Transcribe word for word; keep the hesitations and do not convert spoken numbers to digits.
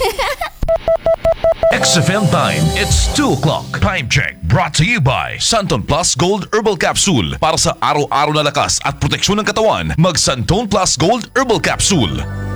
X F M time, it's two o'clock. Time check brought to you by Santon Plus Gold Herbal Capsule. Para sa araw-araw na lakas at proteksyon ng katawan, mag Santon Plus Gold Herbal Capsule.